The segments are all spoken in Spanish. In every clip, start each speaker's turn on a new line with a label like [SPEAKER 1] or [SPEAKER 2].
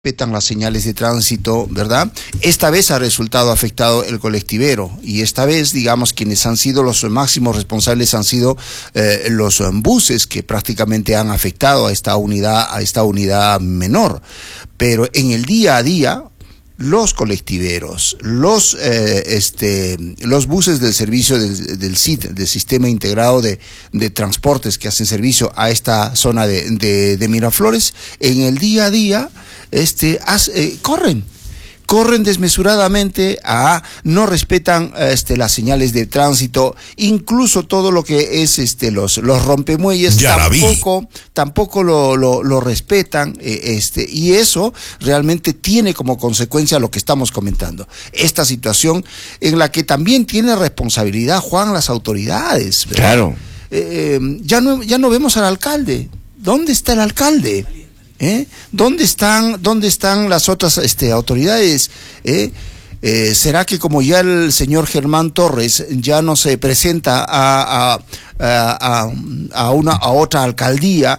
[SPEAKER 1] respetan las señales de tránsito, ¿verdad? Esta vez ha resultado afectado el colectivero y esta vez, digamos, quienes han sido los máximos responsables han sido los buses que prácticamente han afectado a esta unidad menor. Pero en el día a día, los colectiveros, los buses del servicio del SIT, del Sistema Integrado de Transportes que hacen servicio a esta zona de Miraflores, en el día a día corren desmesuradamente, no respetan las señales de tránsito, incluso todo lo que es los rompemuelles tampoco lo respetan, y eso realmente tiene como consecuencia lo que estamos comentando. Esta situación en la que también tiene responsabilidad, Juan, las autoridades, ¿verdad? Claro. Ya no vemos al alcalde. ¿Dónde está el alcalde? ¿Dónde están las otras autoridades? ¿Será que como ya el señor Germán Torres ya no se presenta a otra alcaldía,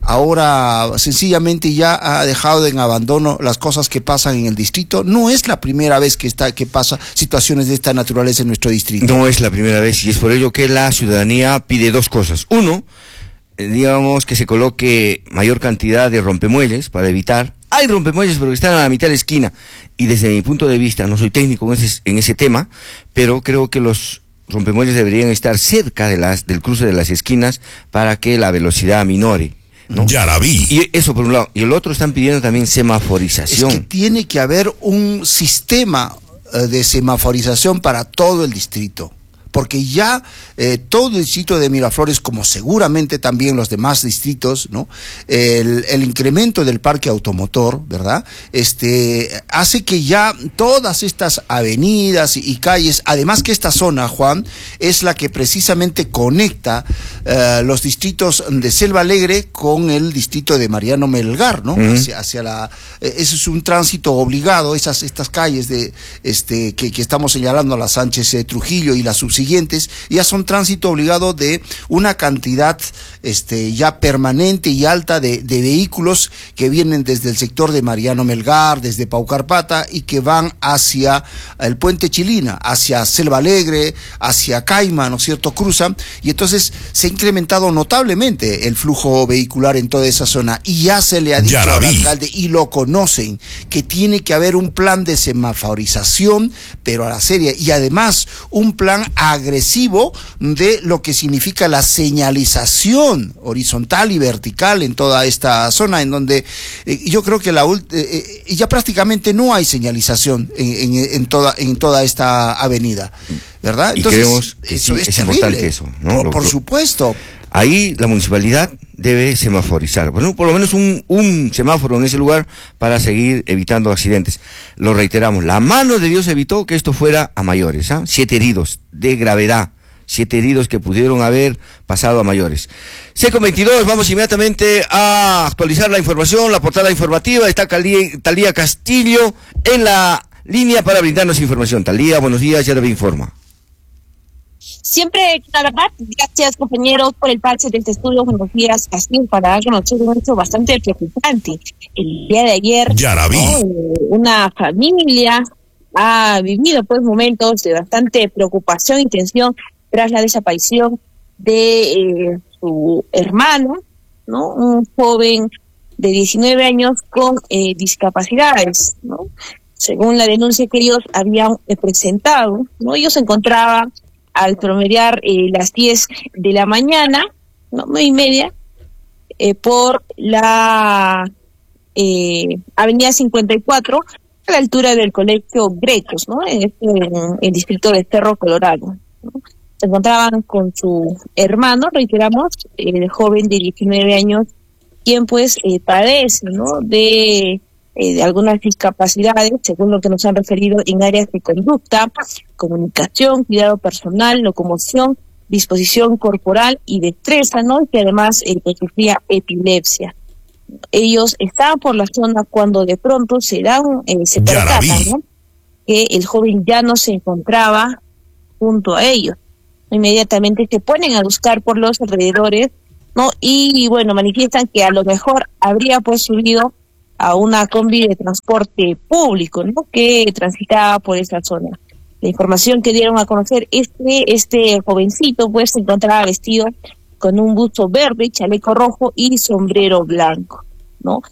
[SPEAKER 1] ahora sencillamente ya ha dejado en abandono las cosas que pasan en el distrito? No es la primera vez que pasa situaciones de esta naturaleza en nuestro distrito.
[SPEAKER 2] No es la primera vez, y es por ello que la ciudadanía pide dos cosas. Uno, digamos que se coloque mayor cantidad de rompemuelles para evitar. Hay rompemuelles pero que están a la mitad de la esquina, y desde mi punto de vista, no soy técnico en ese tema, pero creo que los rompemuelles deberían estar cerca del cruce de las esquinas para que la velocidad minore, ¿no?
[SPEAKER 3] Ya la vi.
[SPEAKER 2] Y eso por un lado. Y el otro, están pidiendo también semaforización.
[SPEAKER 1] Es que tiene que haber un sistema de semaforización para todo el distrito, porque ya todo el distrito de Miraflores, como seguramente también los demás distritos, ¿no? El incremento del parque automotor, ¿verdad? Hace que ya todas estas avenidas y calles, además que esta zona, Juan, es la que precisamente conecta los distritos de Selva Alegre con el distrito de Mariano Melgar, ¿no? Ese es un tránsito obligado, estas calles que estamos señalando, la Sánchez Trujillo y las subsiguientes, ya son tránsito obligado de una cantidad ya permanente y alta de vehículos que vienen desde el sector de Mariano Melgar, desde Paucarpata, y que van hacia el Puente Chilina, hacia Selva Alegre, hacia Caima, ¿no es cierto?, cruzan, y entonces se ha incrementado notablemente el flujo vehicular en toda esa zona, y ya se le ha dicho al alcalde, y lo conocen, que tiene que haber un plan de semaforización, pero a la serie, y además un plan agresivo de lo que significa la señalización horizontal y vertical en toda esta zona, en donde yo creo que ya prácticamente no hay señalización en toda esta avenida, ¿verdad?
[SPEAKER 2] Entonces, y creemos que eso es importante eso, ¿no?
[SPEAKER 1] Por supuesto.
[SPEAKER 2] Ahí la municipalidad debe semaforizar, bueno, por lo menos un semáforo en ese lugar para seguir evitando accidentes. Lo reiteramos, la mano de Dios evitó que esto fuera a mayores, 7 heridos de gravedad, 7 heridos que pudieron haber pasado a mayores. 6:22, vamos inmediatamente a actualizar la información, la portada informativa. Está Talía Castillo en la línea para brindarnos información. Talía, buenos días, ya le informa.
[SPEAKER 4] Siempre, la verdad, gracias compañeros por el pase de este estudio. Buenos días, Castillo, para conocer un hecho bastante preocupante. El día de ayer, una familia ha vivido pues momentos de bastante preocupación y tensión tras la desaparición de su hermano, ¿no? Un joven de 19 años con discapacidades, ¿no? Según la denuncia que ellos habían presentado, ¿no? Ellos se encontraban al promediar las 10 de la mañana, ¿no? 9:30, por la avenida 54, a la altura del colegio Gretos, ¿no? En el distrito de Cerro Colorado, ¿no? Se encontraban con su hermano, reiteramos, el joven de 19 años, quien pues padece, ¿no? de algunas discapacidades, según lo que nos han referido, en áreas de conducta, comunicación, cuidado personal, locomoción, disposición corporal y destreza, ¿no? Y que además sufría epilepsia. Ellos estaban por la zona cuando de pronto se percatan, ¿no? Que el joven ya no se encontraba junto a ellos. Inmediatamente se ponen a buscar por los alrededores, ¿no? Y bueno, manifiestan que a lo mejor habría pues subido a una combi de transporte público, ¿no?, que transitaba por esa zona. La información que dieron a conocer este jovencito pues se encontraba vestido con un buzo verde, chaleco rojo y sombrero blanco, ¿no?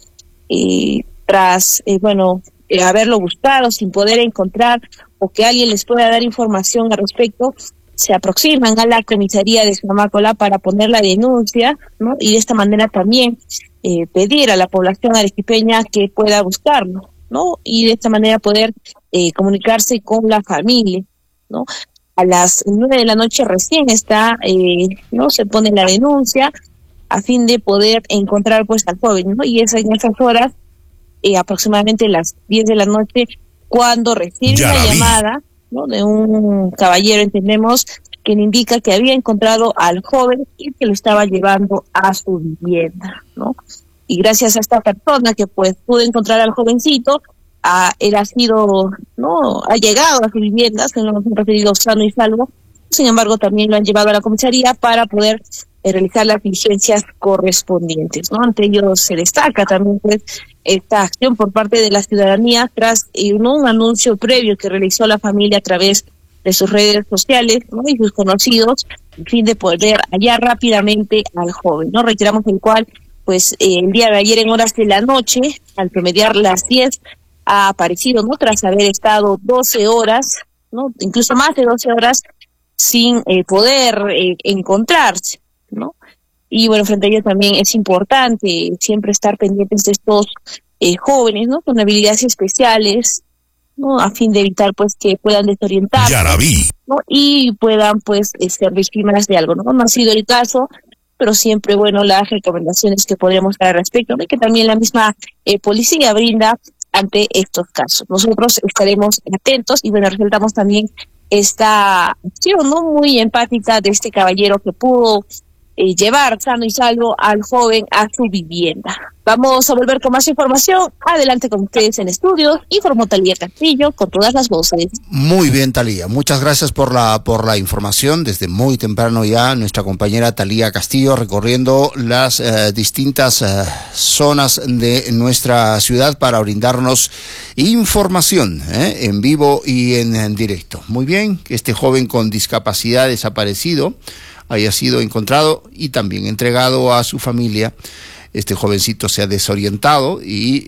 [SPEAKER 4] Tras haberlo buscado sin poder encontrar o que alguien les pueda dar información al respecto, se aproximan a la comisaría de Sumamácola para poner la denuncia, ¿no? Y de esta manera también pedir a la población arequipeña que pueda buscarlo, ¿no? Y de esta manera poder comunicarse con la familia, ¿no? A las 9 de la noche recién ¿no?, se pone la denuncia a fin de poder encontrar pues al joven, ¿no? Y es en esas horas, aproximadamente las 10 de la noche, cuando recibe una llamada, ¿no?, de un caballero, entendemos, que le indica que había encontrado al joven y que lo estaba llevando a su vivienda, ¿no? Y gracias a esta persona que pues pudo encontrar al jovencito, él ha llegado a su vivienda, se lo han referido sano y salvo. Sin embargo, también lo han llevado a la comisaría para poder realizar las diligencias correspondientes, ¿no? Ante ellos se destaca también pues esta acción por parte de la ciudadanía tras un anuncio previo que realizó la familia a través de sus redes sociales, ¿no?, y sus conocidos, a fin de poder hallar rápidamente al joven, ¿no? Reiteramos el cual pues el día de ayer en horas de la noche, al promediar las 10, ha aparecido, ¿no?, tras haber estado 12 horas, ¿no?, incluso más de 12 horas sin poder encontrarse, ¿no? Y bueno, frente a ello también es importante siempre estar pendientes de estos jóvenes, ¿no?, con habilidades especiales, ¿no?, a fin de evitar pues que puedan desorientarse, ¿no?, y puedan pues ser víctimas de algo, ¿no? No ha sido el caso, pero siempre, bueno, las recomendaciones que podríamos dar al respecto, ¿no?, y que también la misma policía brinda ante estos casos. Nosotros estaremos atentos y bueno, resaltamos también esta acción, ¿no?, muy empática de este caballero que pudo llevar sano y salvo al joven a su vivienda. Vamos a volver con más información. Adelante con ustedes en estudios. Informó Talía Castillo con todas las voces.
[SPEAKER 1] Muy bien, Talía. Muchas gracias por la información. Desde muy temprano ya nuestra compañera Talía Castillo recorriendo las distintas zonas de nuestra ciudad para brindarnos información en vivo y en directo. Muy bien, que este joven con discapacidad desaparecido haya sido encontrado y también entregado a su familia. Este jovencito se ha desorientado y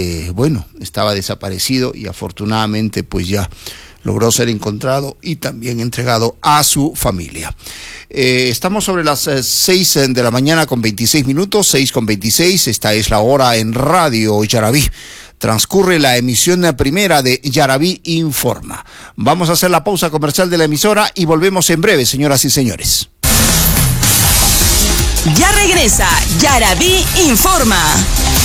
[SPEAKER 1] estaba desaparecido y afortunadamente pues ya logró ser encontrado y también entregado a su familia. Estamos sobre las 6 de la mañana con 26 minutos, 6:26, esta es la hora en Radio Yarabí. Transcurre la emisión primera de Yarabí Informa. Vamos a hacer la pausa comercial de la emisora y volvemos en breve, señoras y señores.
[SPEAKER 3] Ya regresa Yarabí Informa.